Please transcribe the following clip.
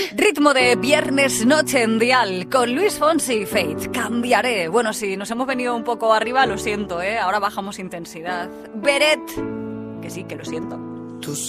Ritmo de viernes noche en Dial con Luis Fonsi y Fate. Cambiaré. Bueno, sí, nos hemos venido un poco arriba, lo siento, ahora bajamos intensidad. Beret, que sí, que lo siento. Tú